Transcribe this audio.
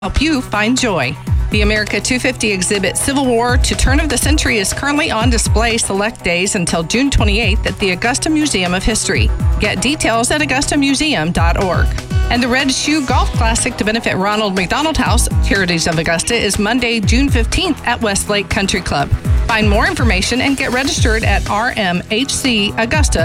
help you find joy. The America 250 exhibit Civil War to Turn of the Century is currently on display select days until June 28th at the Augusta Museum of History. Get details at augustamuseum.org. And the Red Shoe Golf Classic to benefit Ronald McDonald House, Charities of Augusta, is Monday, June 15th at Westlake Country Club. Find more information and get registered at rmhcaugusta.org.